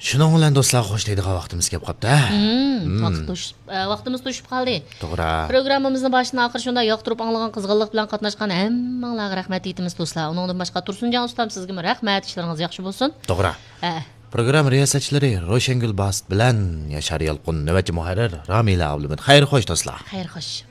Shuning bilan do'stlar xo'shlaydigan vaqtimiz kelib qopti. Vaqtimiz to'shib qoldi. To'g'ri. Programmamizning boshidan oxiri shunday yoqtirib anglagan qizg'inlik bilan qatnashgan hammanglarga rahmat aytamiz do'stlar. Uningdan boshqa Tursunjon ustam sizga rahmat, ishlaringiz yaxshi bo'lsin. To'g'ri. Program riyosatchilari Ro'shangul Bast bilan Yashar Yalqun, navbatchi muharrir Ramila Ablimid. Xayr xo'sh do'stlar. Xayr xo'sh.